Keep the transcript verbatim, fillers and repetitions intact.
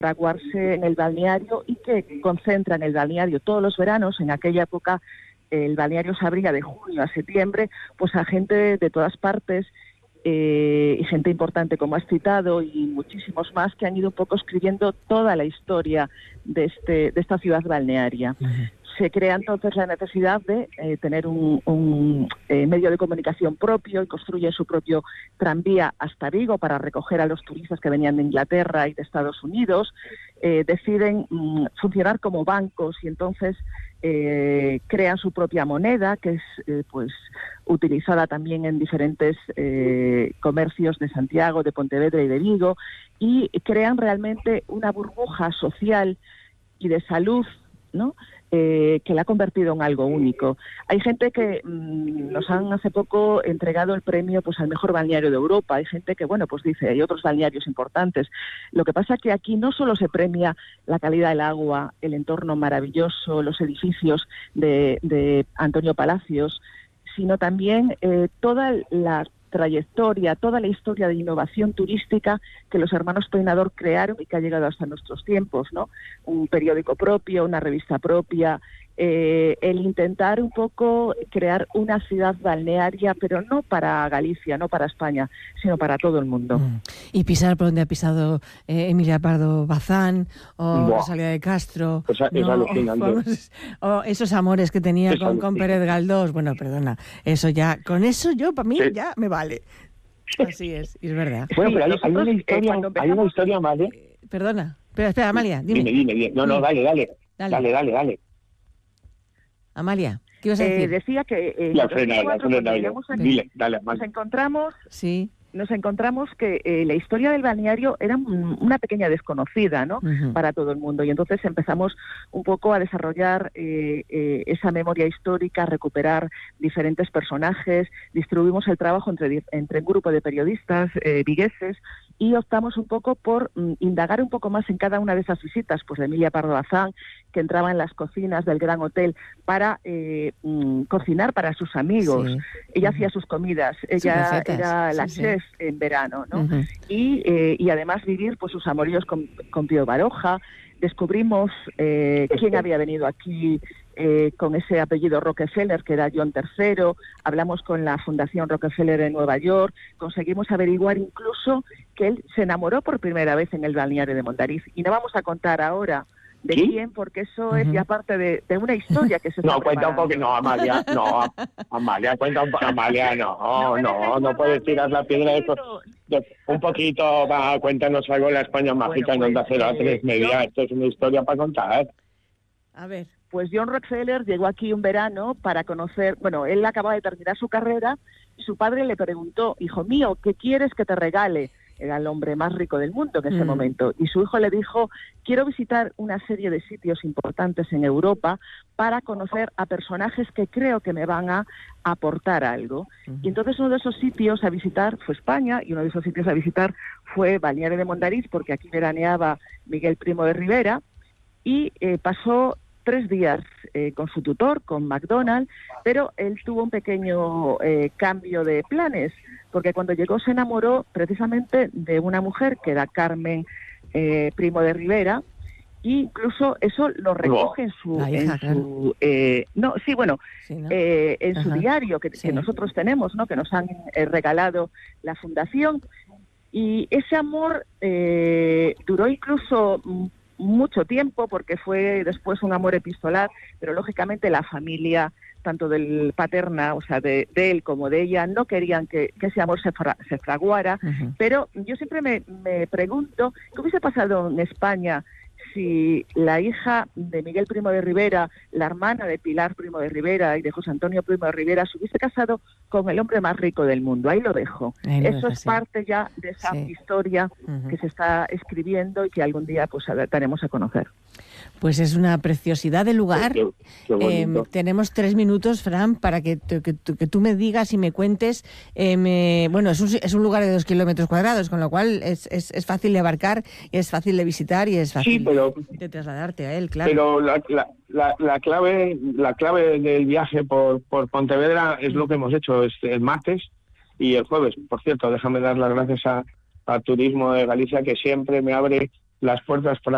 fraguarse en el balneario y que concentra en el balneario todos los veranos. En aquella época el balneario se abría de junio a septiembre, pues a gente de todas partes, eh, y gente importante como has citado y muchísimos más que han ido un poco escribiendo toda la historia de, este, de esta ciudad balnearia. Uh-huh. Se crea entonces la necesidad de eh, tener un, un eh, medio de comunicación propio y construyen su propio tranvía hasta Vigo para recoger a los turistas que venían de Inglaterra y de Estados Unidos. Eh, deciden mm, funcionar como bancos y entonces eh, crean su propia moneda, que es eh, pues utilizada también en diferentes eh, comercios de Santiago, de Pontevedra y de Vigo, y crean realmente una burbuja social y de salud, ¿no?, Eh, que la ha convertido en algo único. Hay gente que mmm, nos han hace poco entregado el premio pues al mejor balneario de Europa. Hay gente que, bueno, pues dice, hay otros balnearios importantes. Lo que pasa es que aquí no solo se premia la calidad del agua, el entorno maravilloso, los edificios de, de Antonio Palacios, sino también eh, toda la trayectoria, toda la historia de innovación turística que los hermanos Peinador crearon y que ha llegado hasta nuestros tiempos, ¿no? Un periódico propio, una revista propia, eh, el intentar un poco crear una ciudad balnearia, pero no para Galicia, no para España, sino para todo el mundo. Mm. Y pisar por donde ha pisado eh, Emilia Pardo Bazán o Buah. Rosalía de Castro, pues es ¿no? alucinante. O, o esos amores que tenía con, con Pérez Galdós. Bueno, perdona, eso ya, con eso yo, para mí, sí. ya me vale. Así es, y es verdad. Bueno, pero hay, hay una historia, eh, hay una historia, ¿vale? Eh, perdona, espera, espera, Amalia, dime. Dime, dime, dime. No, no, dale, dale, dale, dale, dale. dale. Amalia, ¿qué ibas a decir? Eh, decía que eh, la frena, la frena, dile, dale, nos encontramos, sí. nos encontramos que eh, la historia del balneario era un, una pequeña desconocida, ¿no? Uh-huh. Para todo el mundo, y entonces empezamos un poco a desarrollar eh, eh, esa memoria histórica, recuperar diferentes personajes, distribuimos el trabajo entre, entre un grupo de periodistas eh, vigueses y optamos un poco por mm, indagar un poco más en cada una de esas visitas, pues de Emilia Pardo Bazán, que entraba en las cocinas del Gran Hotel para eh, mm, cocinar para sus amigos. Sí. Ella uh-huh. hacía sus comidas, ella sí, era la sí, chef sí. en verano, ¿no? Uh-huh. Y, eh, y además vivir pues sus amoríos con, con Pío Baroja. Descubrimos eh, quién había venido aquí eh, con ese apellido Rockefeller, que era John tercero, hablamos con la Fundación Rockefeller en Nueva York, conseguimos averiguar incluso que él se enamoró por primera vez en el balneario de Mondariz. Y no vamos a contar ahora de ¿Sí? quién, porque eso uh-huh. es ya parte de, de una historia que se está No, cuenta un poco, no, Amalia, no, Amalia, cuenta un poco, Amalia, no, no, no, no puedes tirar la piedra de, de un poquito, va, cuéntanos algo de la España mágica bueno, pues, en Onda Cero a tres media, yo... esto es una historia para contar. A ver, pues John Rockefeller llegó aquí un verano para conocer, bueno, él acababa de terminar su carrera y su padre le preguntó, hijo mío, ¿qué quieres que te regale? Era el hombre más rico del mundo en ese mm. momento. Y su hijo le dijo, quiero visitar una serie de sitios importantes en Europa para conocer a personajes que creo que me van a aportar algo. Mm. Y entonces uno de esos sitios a visitar fue España, y uno de esos sitios a visitar fue Balneario de Mondariz, porque aquí veraneaba Miguel Primo de Rivera, y eh, pasó tres días eh, con su tutor, con McDonald, pero él tuvo un pequeño eh, cambio de planes, porque cuando llegó se enamoró precisamente de una mujer que era Carmen eh, Primo de Rivera, e incluso eso lo recoge en su, hija, en su eh, no, sí, bueno, sí, ¿no? eh, en Ajá. su diario que, sí. que nosotros tenemos, ¿no? Que nos han eh, regalado la fundación, y ese amor eh, duró incluso mucho tiempo, porque fue después un amor epistolar, pero lógicamente la familia, tanto del paterna, o sea, de, de él como de ella, no querían que, que ese amor se, fra, se fraguara, uh-huh. pero yo siempre me, me pregunto, ¿qué hubiese pasado en España si la hija de Miguel Primo de Rivera, la hermana de Pilar Primo de Rivera y de José Antonio Primo de Rivera, se hubiese casado con el hombre más rico del mundo? Ahí lo dejo. Ahí lo Eso dejo, es sí. parte ya de esa sí. historia uh-huh. que se está escribiendo y que algún día pues daremos a conocer. Pues es una preciosidad de lugar. Qué, qué eh, tenemos tres minutos, Fran, para que, que, que tú me digas y me cuentes. Eh, me, bueno, es un, es un lugar de dos kilómetros cuadrados, con lo cual es, es, es fácil de abarcar, es fácil de visitar y es fácil sí, pero, de trasladarte a él, claro. Pero la, la, la, la clave la clave del viaje por, por Pontevedra es lo que hemos hecho es el martes y el jueves. Por cierto, déjame dar las gracias a, a Turismo de Galicia, que siempre me abre las puertas para